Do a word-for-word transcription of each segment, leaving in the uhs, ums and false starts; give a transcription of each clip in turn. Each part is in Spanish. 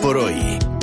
por hoy.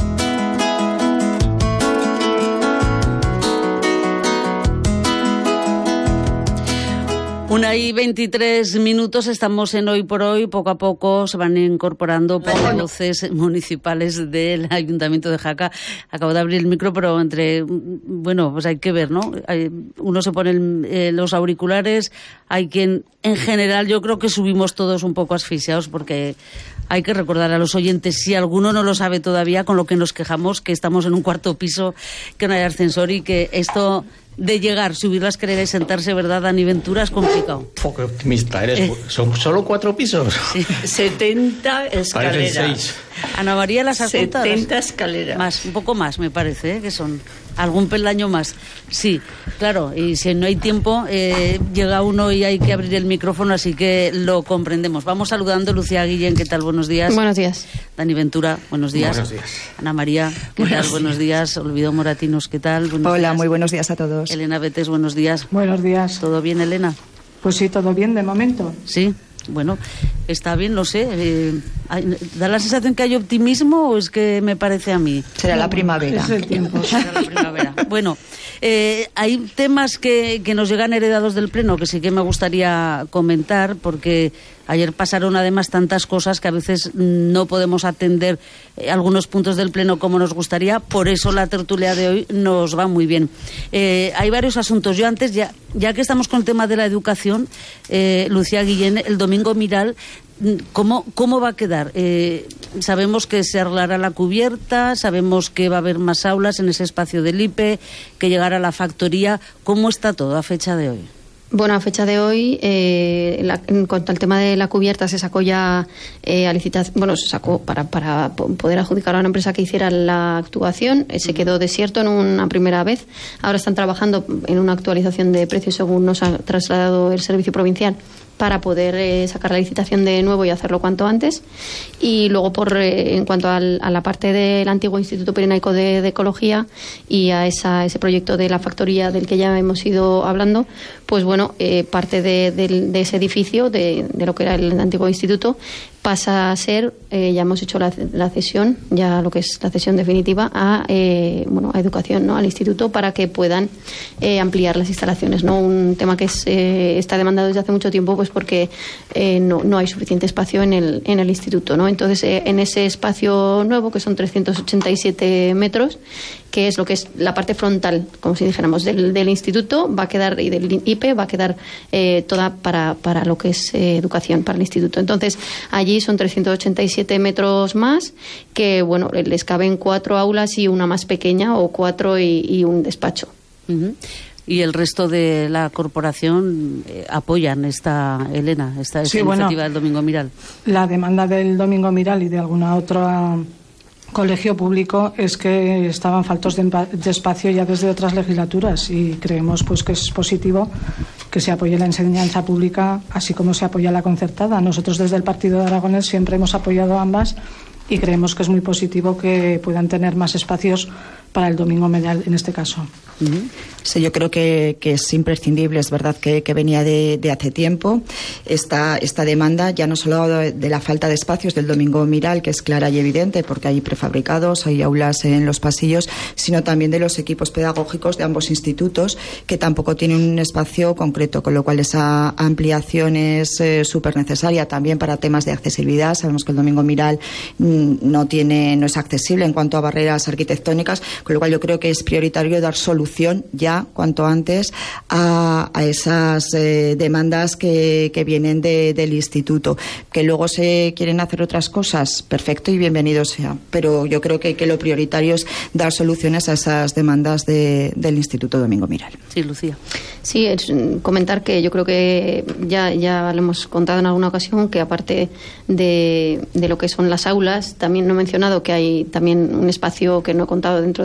Una y veintitrés minutos, estamos en Hoy por Hoy. Poco a poco se van incorporando portavoces municipales del Ayuntamiento de Jaca. Acabo de abrir el micro, pero entre, bueno, pues hay que ver, ¿no? Hay, uno se pone el, eh, los auriculares, hay quien, en general, yo creo que subimos todos un poco asfixiados porque hay que recordar a los oyentes, si alguno no lo sabe todavía, con lo que nos quejamos, que estamos en un cuarto piso, que no hay ascensor y que esto de llegar, subir la escalera y sentarse, ¿verdad, Dani Ventura? Es complicado. Oh, qué optimista eres. Eh. ¿Son solo cuatro pisos? Sí. setenta escaleras. Parecen seis. Ana María, las has contado. setenta escaleras. Más, un poco más, me parece, ¿eh? Que son algún peldaño más. Sí, claro, y si no hay tiempo, eh, llega uno y hay que abrir el micrófono, así que lo comprendemos. Vamos saludando. Lucía Guillén, ¿qué tal? Buenos días. Buenos días. Dani Ventura, buenos días. Buenos días. Ana María, ¿qué buenos tal? días. Buenos días. Olvido Moratinos, ¿qué tal? Buenos Hola, días. muy buenos días a todos. Elena Betes, buenos días. Buenos días. ¿Todo bien, Elena? Pues sí, todo bien de momento. Sí, bueno, está bien, no sé. Eh, ¿Da la sensación que hay optimismo o es que me parece a mí? Será la primavera. Es el tiempo. Será la primavera. Bueno, eh, hay temas que, que nos llegan heredados del Pleno que sí que me gustaría comentar, porque ayer pasaron además tantas cosas que a veces no podemos atender eh, algunos puntos del Pleno como nos gustaría. Por eso la tertulia de hoy nos va muy bien. Eh, hay varios asuntos. Yo antes, ya, ya que estamos con el tema de la educación, eh, Lucía Guillén, el domingo Miral, ¿Cómo, ¿Cómo va a quedar? Eh, sabemos que se arreglará la cubierta, sabemos que va a haber más aulas en ese espacio del I P E, que llegará la factoría. ¿Cómo está todo a fecha de hoy? Bueno, a fecha de hoy, eh, la, en cuanto al tema de la cubierta, se sacó ya eh, a licitación, bueno, se sacó para, para poder adjudicar a una empresa que hiciera la actuación, eh, se quedó desierto en una primera vez. Ahora están trabajando en una actualización de precios según nos ha trasladado el Servicio Provincial, para poder eh, sacar la licitación de nuevo y hacerlo cuanto antes. Y luego, por eh, en cuanto al, a la parte del antiguo Instituto Pirenaico de, de Ecología y a esa, ese proyecto de la factoría del que ya hemos ido hablando, pues bueno, eh, parte de, de, de ese edificio, de, de lo que era el antiguo instituto, pasa a ser, eh, ya hemos hecho la, la cesión, ya lo que es la cesión definitiva, a eh, bueno a educación, ¿no? Al instituto, para que puedan eh, ampliar las instalaciones, ¿no? Un tema que es, eh, está demandado desde hace mucho tiempo, pues porque eh, no, no hay suficiente espacio en el, en el instituto, ¿no? Entonces, eh, en ese espacio nuevo, que son trescientos ochenta y siete metros, que es lo que es la parte frontal, como si dijéramos, del, del instituto, va a quedar, y del I P E, va a quedar eh, toda para, para lo que es eh, educación, para el instituto. Entonces, allí son trescientos ochenta y siete metros más, que bueno, les caben cuatro aulas y una más pequeña, o cuatro y, y un despacho. Uh-huh. Y el resto de la corporación eh, apoyan esta, Elena, esta, esta Sí, iniciativa bueno, del Domingo Miral. La demanda del Domingo Miral y de alguna otra colegio público es que estaban faltos de, de espacio ya desde otras legislaturas, y creemos pues que es positivo que se apoye la enseñanza pública así como se apoya la concertada. Nosotros desde el Partido de Aragonés siempre hemos apoyado ambas y creemos que es muy positivo que puedan tener más espacios para el Domingo Miral en este caso. Uh-huh. Sí, yo creo que, que es imprescindible, es verdad que, que venía de, de hace tiempo esta, esta demanda, ya no solo de, de la falta de espacios del Domingo Miral, que es clara y evidente porque hay prefabricados, hay aulas en los pasillos, sino también de los equipos pedagógicos de ambos institutos, que tampoco tienen un espacio concreto, con lo cual esa ampliación es eh, súper necesaria también para temas de accesibilidad. Sabemos que el Domingo Miral mm, no tiene, no es accesible en cuanto a barreras arquitectónicas, con lo cual yo creo que es prioritario dar solución ya cuanto antes a, a esas eh, demandas que, que vienen de, del instituto. Que luego se quieren hacer otras cosas, perfecto y bienvenido sea, pero yo creo que, que lo prioritario es dar soluciones a esas demandas de, del Instituto Domingo Miral. Sí, Lucía. Sí, es comentar que yo creo que ya, ya lo hemos contado en alguna ocasión, que aparte de, de lo que son las aulas, también no he mencionado que hay también un espacio que no he contado dentro de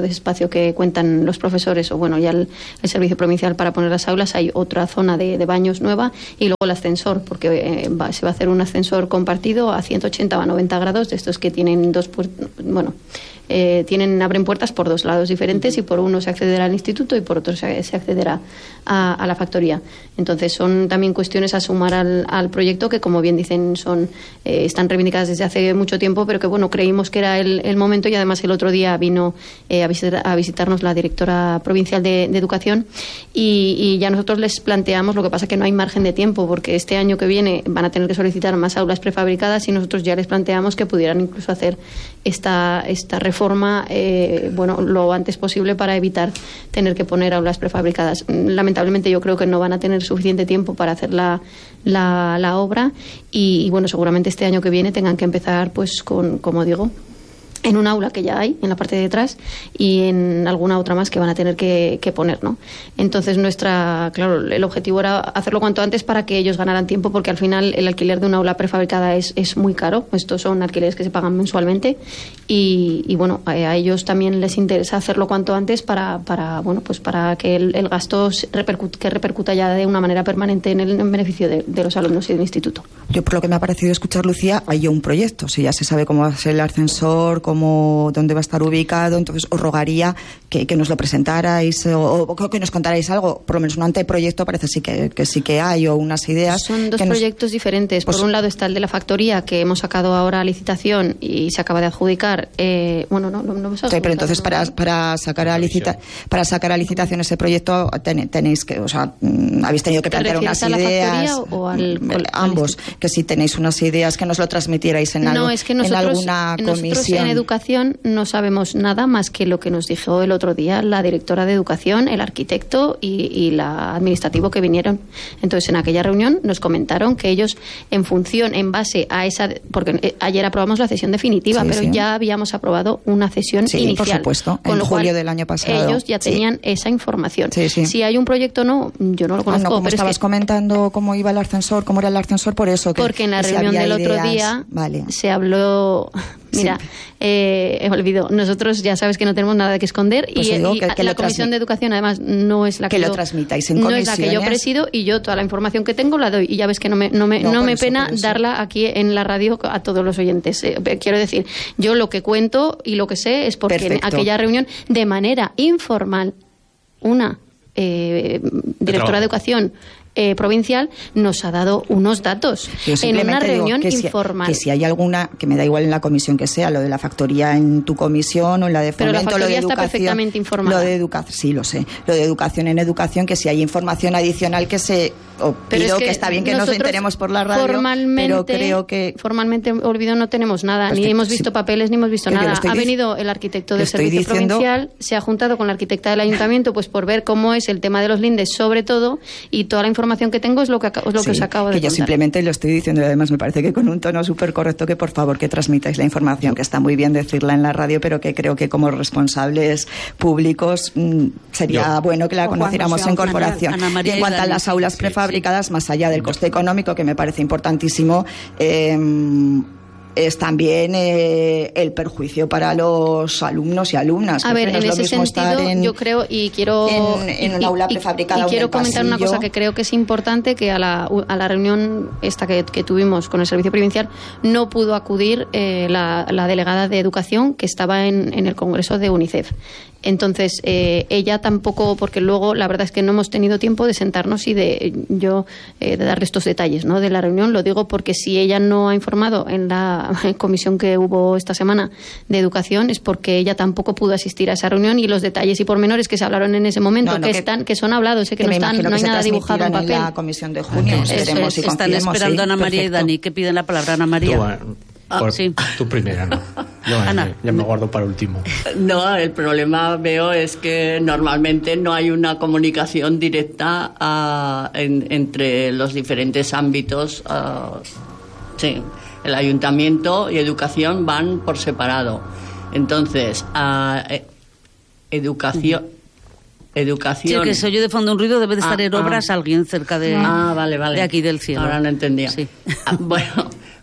de ese espacio que cuentan los profesores o bueno ya el, el servicio provincial para poner las aulas, hay otra zona de, de baños nueva y luego el ascensor, porque eh, va, se va a hacer un ascensor compartido a ciento ochenta o a noventa grados, de estos que tienen dos puertas, bueno, eh, tienen abren puertas por dos lados diferentes y por uno se accederá al instituto y por otro se, se accederá a, a la factoría. Entonces son también cuestiones a sumar al, al proyecto que, como bien dicen, son eh, están reivindicadas desde hace mucho tiempo, pero que bueno, creímos que era el, el momento y además el otro día vino eh, a, visitar, a visitarnos la directora provincial de, de Educación y, y ya nosotros les planteamos, lo que pasa que no hay margen de tiempo porque este año que viene van a tener que solicitar más aulas prefabricadas y nosotros ya les planteamos que pudieran incluso hacer esta, esta reforma eh, bueno, lo antes posible para evitar tener que poner aulas prefabricadas. Lamentablemente yo creo que no van a tener suficiente tiempo para hacer la, la, la obra y, y bueno, seguramente este año que viene tengan que empezar pues con, como digo, en un aula que ya hay, en la parte de detrás, y en alguna otra más que van a tener que, que poner, ¿no? Entonces, nuestra, claro, el objetivo era hacerlo cuanto antes para que ellos ganaran tiempo, porque al final el alquiler de una aula prefabricada es, es muy caro. Estos son alquileres que se pagan mensualmente y, y bueno, a, a ellos también les interesa hacerlo cuanto antes para, para bueno, pues para que el, el gasto repercut, que repercuta ya de una manera permanente en el en beneficio de, de los alumnos y del instituto. Yo, por lo que me ha parecido escuchar, Lucía, hay ya un proyecto. Si ya se sabe cómo va a ser el ascensor, cómo, dónde va a estar ubicado, entonces os rogaría que, que nos lo presentarais o, o que nos contarais algo, por lo menos un anteproyecto parece sí que, que sí que hay, o unas ideas. Son dos que nos... proyectos diferentes. Pues... Por un lado está el de la factoría, que hemos sacado ahora a licitación y se acaba de adjudicar. Eh, bueno, no, no, no hemos sí, pero entonces para, para sacar a licita, para sacar a licitación ese proyecto ten, tenéis que, o sea, habéis tenido que plantear unas ideas. O al, al, ambos, al que si tenéis unas ideas que nos lo transmitierais en, algo, no, es que nosotros, en alguna comisión. Nosotros en educación no sabemos nada más que lo que nos dijo el otro día la directora de educación, el arquitecto y, y la administrativo que vinieron. Entonces, en aquella reunión nos comentaron que ellos, en función, en base a esa, porque ayer aprobamos la cesión definitiva, sí, pero sí. ya habíamos aprobado una cesión sí, inicial. Por supuesto, con en lo julio cual, del año pasado. Ellos ya tenían sí. esa información. Sí, sí. Si hay un proyecto o no, yo no lo conozco. Ah, no, como pero estabas es que, comentando cómo iba el ascensor, cómo era el ascensor, por eso. Que, porque en la que reunión si del ideas, otro día vale. se habló... Mira, sí. eh, he olvidado. Nosotros ya sabes que no tenemos nada que esconder pues y, y que, que la Comisión de Educación además no es la que, que yo, lo transmitáis en no comisiones. es la que yo presido y yo toda la información que tengo la doy y ya ves que no me no me, no, no me eso, pena darla aquí en la radio a todos los oyentes. Eh, quiero decir, yo lo que cuento y lo que sé es porque Perfecto. en aquella reunión de manera informal una eh, directora de Educación Eh, provincial nos ha dado unos datos en una reunión que informal. Si, que si hay alguna, que me da igual en la comisión que sea, lo de la factoría en tu comisión o en la de fomento, pero la factoría lo de está educación, perfectamente informada. Lo de educación, sí, lo sé. Lo de educación en educación, que si hay información adicional que se o pero pido es que, que está bien que nos enteremos por la radio, formalmente, pero creo que formalmente olvido no tenemos nada, pues ni que, hemos visto sí, papeles ni hemos visto nada. Ha venido el arquitecto del servicio diciendo, provincial, se ha juntado con la arquitecta del ayuntamiento, pues por ver cómo es el tema de los lindes, sobre todo, y toda la información que tengo es lo que es lo que sí, os acabo de que yo contar. Simplemente lo estoy diciendo y además me parece que con un tono súper correcto, que por favor que transmitáis la información, que está muy bien decirla en la radio, pero que creo que como responsables públicos mmm, sería yo. bueno que la conociéramos en corporación. Ana, Ana María y en cuanto a las aulas sí, prefabricadas, sí. más allá del coste económico, que me parece importantísimo, eh, es también eh, el perjuicio para los alumnos y alumnas. A ver, en ese sentido, en, yo creo y quiero en, en un aula prefabricada. Y, y quiero comentar pasillo. una cosa que creo que es importante, que a la, a la reunión esta que, que tuvimos con el servicio provincial no pudo acudir eh, la, la delegada de educación que estaba en, en el congreso de UNICEF. Entonces, eh, ella tampoco, porque luego la verdad es que no hemos tenido tiempo de sentarnos y de yo eh, de darle estos detalles, ¿no? De la reunión. Lo digo porque si ella no ha informado en la comisión que hubo esta semana de educación es porque ella tampoco pudo asistir a esa reunión y los detalles y pormenores que se hablaron en ese momento no, no, que, que están que son hablados, ¿eh? que, que no están, no hay nada dibujado en papel. En la comisión de junio. Okay. Eso es, están esperando a Ana María y Dani que piden la palabra. Ana María. Tú, ah, por, sí. tú primera, ¿no? Yo Ana. ya me guardo para último. No, el problema veo es que normalmente no hay una comunicación directa uh, en, entre los diferentes ámbitos. Uh, sí, el ayuntamiento y educación van por separado. Entonces, uh, educación... Uh-huh. Educación. Sí, que se oye de fondo un ruido, debe de estar ah, en obras ah, alguien cerca de, ah, vale, vale. de aquí del cielo. Ahora no entendía. Sí. Ah, bueno,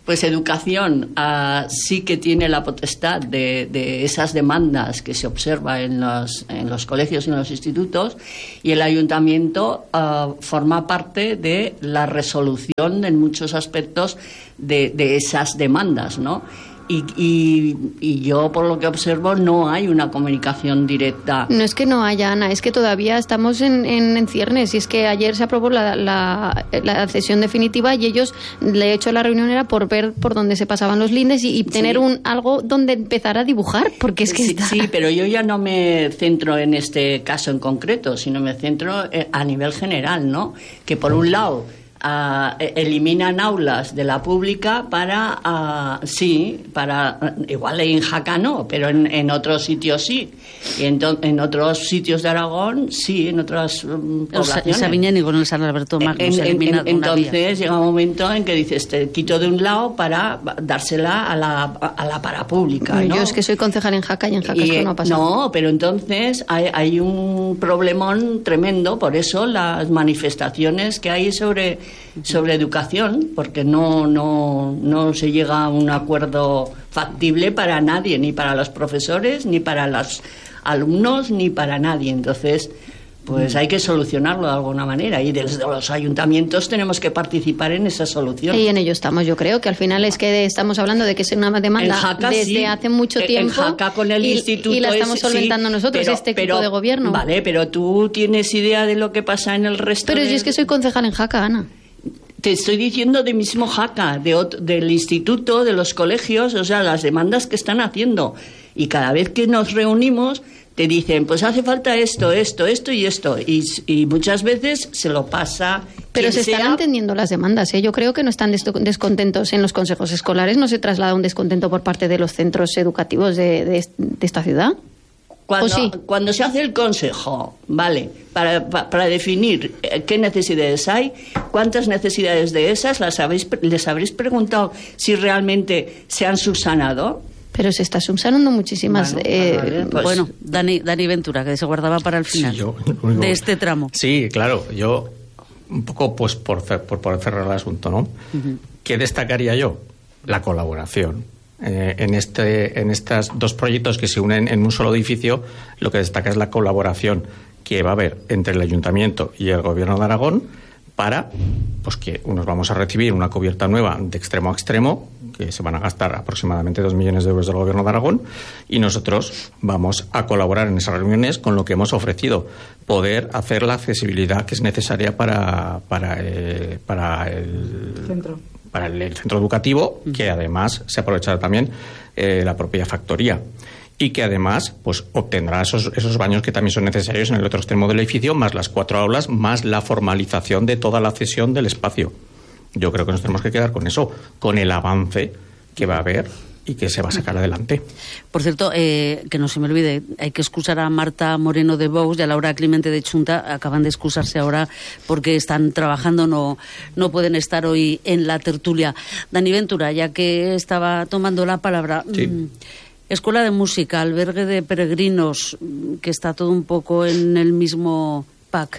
Pues educación uh, sí que tiene la potestad de, de esas demandas que se observa en los, en los colegios y en los institutos, y el ayuntamiento uh, forma parte de la resolución en muchos aspectos de, de esas demandas, ¿no? Y, y, y yo, por lo que observo, no hay una comunicación directa. No es que no haya, Ana, es que todavía estamos en, en, en ciernes. Y es que ayer se aprobó la, la, la cesión definitiva y ellos, de hecho, la reunión era por ver por dónde se pasaban los lindes y, y tener sí. un algo donde empezar a dibujar, porque es que sí, está... sí, pero yo ya no me centro en este caso en concreto, sino me centro a nivel general, ¿no? Que por un lado... Uh, eliminan aulas de la pública para, uh, sí, para, uh, igual en Jaca no, pero en, en otros sitios sí. Y en, to, en otros sitios de Aragón sí, en otras um, poblaciones. En Sabiñán y con el San Alberto Magno en, se en, elimina en, una Entonces vía. Llega un momento en que dices, te quito de un lado para dársela a la, a la parapública, ¿no? Yo es que soy concejal en Jaca y en Jaca y, esto no ha pasado. No, pero entonces hay, hay un problemón tremendo, por eso las manifestaciones que hay sobre, sobre educación, porque no, no, no se llega a un acuerdo factible para nadie, ni para los profesores, ni para los alumnos, ni para nadie. Entonces, pues hay que solucionarlo de alguna manera, y desde los ayuntamientos tenemos que participar en esa solución. Y en ello estamos, yo creo que al final es que estamos hablando de que es una demanda Jaca, desde sí. hace mucho tiempo. En Jaca con el y, instituto y la estamos es, solventando sí, nosotros, pero, este pero, equipo de gobierno. Vale, pero tú tienes idea de lo que pasa en el resto. Pero de... yo es que soy concejal en Jaca, Ana. Te estoy diciendo de mismo Jaca, de otro, del instituto, de los colegios, o sea, las demandas que están haciendo. Y cada vez que nos reunimos, te dicen, pues hace falta esto, esto, esto y esto. Y, y muchas veces se lo pasa. Pero se están sea... entendiendo las demandas, ¿eh? Yo creo que no están descontentos en los consejos escolares, no se traslada un descontento por parte de los centros educativos de, de, de esta ciudad. Cuando, sí? cuando se hace el consejo, ¿vale? Para, para, para definir qué necesidades hay, cuántas necesidades de esas las habéis, les habréis preguntado si realmente se han subsanado. Pero se está subsanando muchísimas... Bueno, eh, vale, pues... bueno Dani, Dani Ventura, que se guardaba para el final, sí, yo, único... de este tramo. Sí, claro, yo un poco pues por, por, por cerrar el asunto, ¿no? Uh-huh. ¿Qué destacaría yo? La colaboración. Eh, en, este, en estos dos proyectos que se unen en un solo edificio, lo que destaca es la colaboración que va a haber entre el Ayuntamiento y el Gobierno de Aragón para, pues que unos vamos a recibir una cubierta nueva de extremo a extremo, que se van a gastar aproximadamente dos millones de euros del Gobierno de Aragón, y nosotros vamos a colaborar en esas reuniones con lo que hemos ofrecido, poder hacer la accesibilidad que es necesaria para, para, eh, para el centro. para el, el centro educativo, que además se aprovechará también eh, la propia factoría, y que además pues obtendrá esos, esos baños que también son necesarios en el otro extremo del edificio, más las cuatro aulas, más la formalización de toda la cesión del espacio. Yo creo que nos tenemos que quedar con eso, con el avance que va a haber y que se va a sacar adelante. Por cierto, eh, que no se me olvide, hay que excusar a Marta Moreno de Vox y a Laura Climente de Chunta. Acaban de excusarse ahora porque están trabajando, no, no pueden estar hoy en la tertulia. Dani Ventura, ya que estaba tomando la palabra, sí. mmm, Escuela de Música, albergue de peregrinos, que está todo un poco en el mismo pack.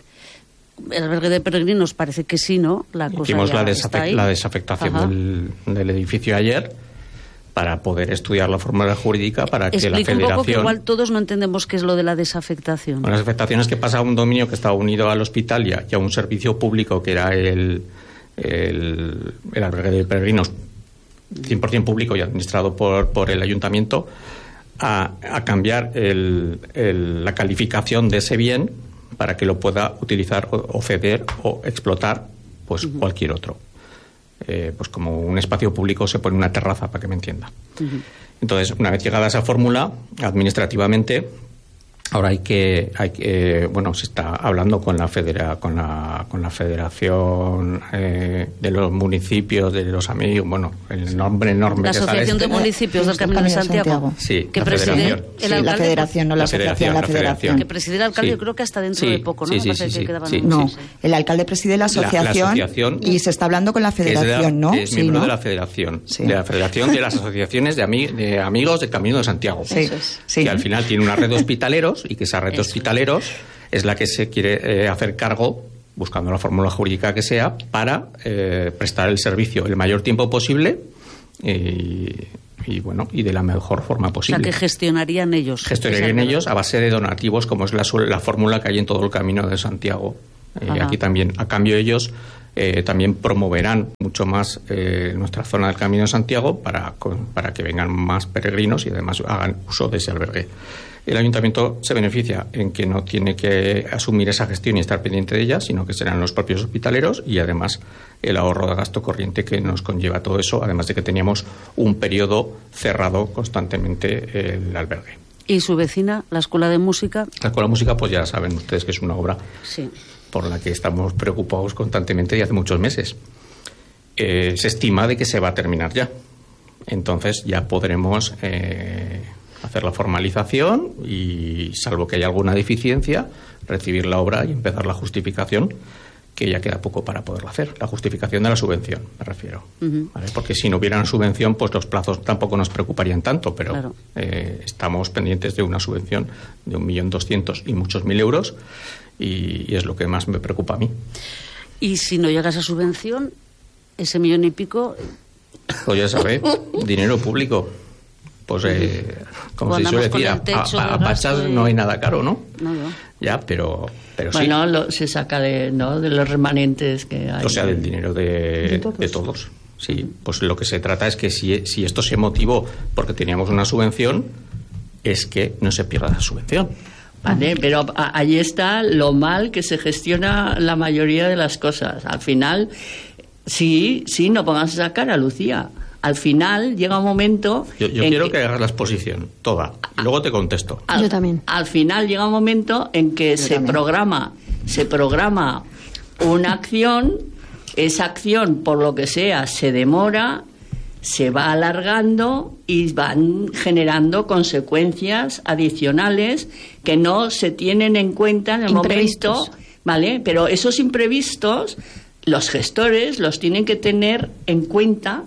El albergue de peregrinos parece que sí, ¿no? La cosa Hicimos ya la, está ahí. la desafectación del, del edificio ayer, para poder estudiar la fórmula jurídica para que Explica la federación... un poco, que igual todos no entendemos qué es lo de la desafectación. Bueno, la desafectación es que pasa a un dominio que estaba unido al hospital y a, y a un servicio público que era el, el, el albergue de peregrinos cien por ciento público y administrado por, por el ayuntamiento, a, a cambiar el, el, la calificación de ese bien para que lo pueda utilizar o, o ceder o explotar pues uh-huh. cualquier otro. Eh, pues como un espacio público se pone una terraza, para que me entienda. Uh-huh. Entonces, una vez llegada a esa fórmula, administrativamente, ahora hay que, hay que eh, bueno, se está hablando con la federa, con la, con la Federación eh, de los Municipios, de los Amigos, bueno, el nombre enorme la que Asociación sale de Municipios del Camino de Santiago. Santiago. Sí, que la preside federación. el Sí, alcalde. la federación, no la, la asociación, federación, la la federación. federación. Que preside el alcalde, Sí. yo creo que hasta dentro Sí, de poco, ¿no? sí, Me sí, parece sí, que quedaban sí, No, sí. el alcalde preside la asociación, La- la asociación y se está hablando con la federación, es de la, ¿no? Es Sí, miembro ¿no? de la federación, Sí. de la federación de las asociaciones de, ami- de amigos del Camino de Santiago. Sí, Eso es. sí. Que al final tiene una red de hospitaleros y que esa red de Eso. hospitaleros es la que se quiere eh, hacer cargo, buscando la fórmula jurídica que sea, para eh, prestar el servicio el mayor tiempo posible y, y bueno, y de la mejor forma posible. O sea, que gestionarían ellos. Gestionarían ellos a base de donativos, como es la, la fórmula que hay en todo el Camino de Santiago. Eh, aquí también, a cambio ellos eh, también promoverán mucho más eh, nuestra zona del Camino de Santiago para, con, para que vengan más peregrinos y además hagan uso de ese albergue. El ayuntamiento se beneficia en que no tiene que asumir esa gestión y estar pendiente de ella, sino que serán los propios hospitaleros y además el ahorro de gasto corriente que nos conlleva todo eso, además de que teníamos un periodo cerrado constantemente el albergue. ¿Y su vecina, la Escuela de Música? La Escuela de Música, pues ya saben ustedes que es una obra sí. por la que estamos preocupados constantemente y hace muchos meses. Eh, se estima de que se va a terminar ya. Entonces ya podremos eh, hacer la formalización y, salvo que haya alguna deficiencia, recibir la obra y empezar la justificación, que ya queda poco para poderlo hacer. La justificación de la subvención, me refiero. Uh-huh. ¿Vale? Porque si no hubiera una subvención, pues los plazos tampoco nos preocuparían tanto, pero claro. eh, estamos pendientes de una subvención de un millón doscientos y muchos mil euros y, y es lo que más me preocupa a mí. Y si no llega esa subvención, ese millón y pico... Pues ya sabe, dinero público. Pues, eh, como se suele decir, a, a, a Pachas de... no hay nada caro, ¿no? No, no. Ya, pero, pero bueno, sí. Lo, se saca de, ¿no? de los remanentes que hay. O sea, del dinero de, ¿De, todos? de todos. Sí, pues lo que se trata es que si, si esto se motivó porque teníamos una subvención, es que no se pierda la subvención. Vale, pero a, ahí está lo mal que se gestiona la mayoría de las cosas. Al final, sí, sí, no pongas esa cara, Lucía. Al final llega un momento... Yo, yo quiero que... que hagas la exposición, toda, y luego te contesto. Al, yo también. Al final llega un momento en que yo se también. programa se programa una acción, esa acción, por lo que sea, se demora, se va alargando y van generando consecuencias adicionales que no se tienen en cuenta en el momento, ¿vale? Pero esos imprevistos, los gestores los tienen que tener en cuenta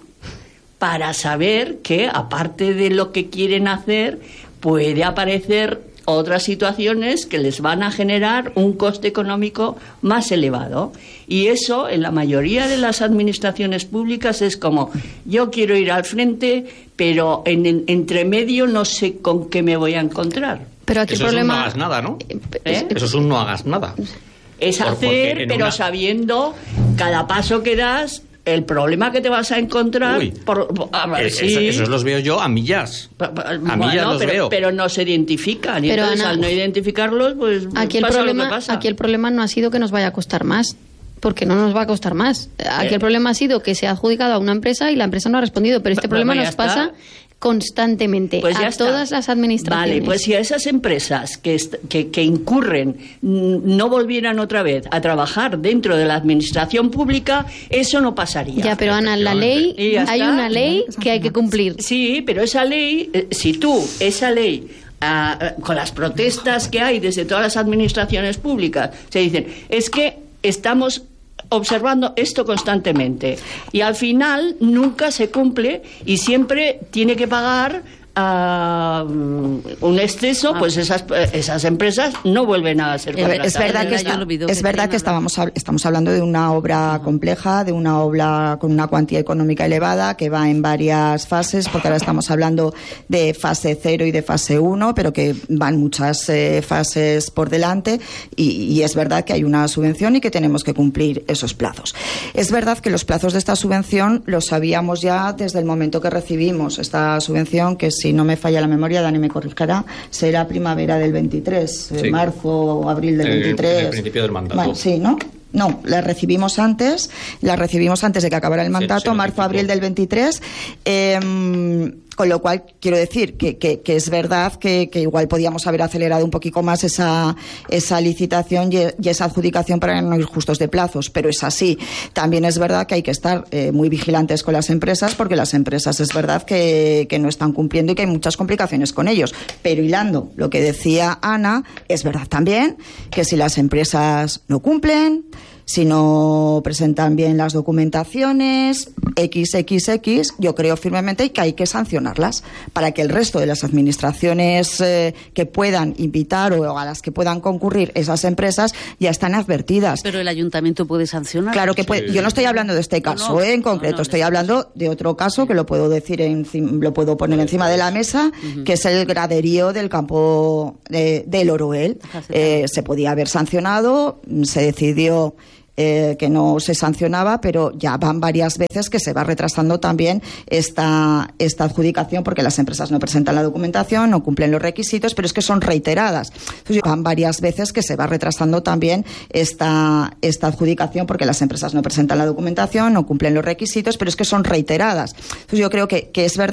para saber que, aparte de lo que quieren hacer, puede aparecer otras situaciones que les van a generar un coste económico más elevado. Y eso, en la mayoría de las administraciones públicas, es como, yo quiero ir al frente, pero en el entremedio no sé con qué me voy a encontrar. Pero aquí eso el problema... es un no hagas nada, ¿no? ¿Eh? Eso es un no hagas nada. Es hacer, pero una... sabiendo cada paso que das... el problema que te vas a encontrar. Uy, por, por, a ver, eso, sí. esos los veo yo a millas. A bueno, millas los pero, veo. Pero no se identifican. Y pero entonces, Ana, al no identificarlos, pues aquí el pasa problema, lo que pasa. Aquí el problema no ha sido que nos vaya a costar más, porque no nos va a costar más. Aquí eh. el problema ha sido que se ha adjudicado a una empresa y la empresa no ha respondido. Pero este problema nos pasa está. constantemente pues a está. todas las administraciones. Vale, pues si a esas empresas que, que, que incurren no volvieran otra vez a trabajar dentro de la administración pública, eso no pasaría. Ya, pero Ana, la ley, hay está. una ley que hay que cumplir. Sí, pero esa ley, si tú, esa ley... Uh, con las protestas que hay desde todas las administraciones públicas, se dicen, es que estamos observando esto constantemente y al final nunca se cumple y siempre tiene que pagar uh, un exceso, pues esas esas empresas no vuelven a ser contratadas. Es verdad que, está, es verdad que estábamos, estamos hablando de una obra compleja, de una obra con una cuantía económica elevada que va en varias fases, porque ahora estamos hablando de fase cero y de fase uno, pero que van muchas eh, fases por delante y, y es verdad que hay una subvención y que tenemos que cumplir esos plazos. Es verdad que los plazos de esta subvención los sabíamos ya desde el momento que recibimos esta subvención, que si no me falla la memoria, Dani me corregirá, será primavera del veintitrés, sí. marzo o abril del veintitrés. En el principio del mandato. Bueno, sí, ¿no? No, la recibimos antes, la recibimos antes de que acabara el mandato, marzo, abril del veintitrés, eh, con lo cual quiero decir que, que, que es verdad que, que igual podíamos haber acelerado un poquito más esa, esa licitación y, y esa adjudicación para no ir justos de plazos, pero es así. También es verdad que hay que estar eh, muy vigilantes con las empresas, porque las empresas es verdad que, que no están cumpliendo y que hay muchas complicaciones con ellos. Pero hilando lo que decía Ana, es verdad también que si las empresas no cumplen, si no presentan bien las documentaciones, equis equis equis, yo creo firmemente que hay que sancionarlas para que el resto de las administraciones eh, que puedan invitar o a las que puedan concurrir esas empresas ya están advertidas. Pero el ayuntamiento puede sancionar. Claro que puede. Sí. Yo no estoy hablando de este caso, no, eh, en concreto, no, no, estoy de hablando de otro caso que lo puedo decir, en, lo puedo poner encima de la mesa, uh-huh. que es el graderío del campo de, del Oroel. Eh, se podía haber sancionado, se decidió Eh, que no se sancionaba, pero ya van varias veces que se va retrasando también esta, esta adjudicación porque las empresas no presentan la documentación, no cumplen los requisitos, pero es que son reiteradas. Entonces, van varias veces que se va retrasando también esta, esta adjudicación porque las empresas no presentan la documentación, no cumplen los requisitos, pero es que son reiteradas. Entonces yo creo que, que es verdad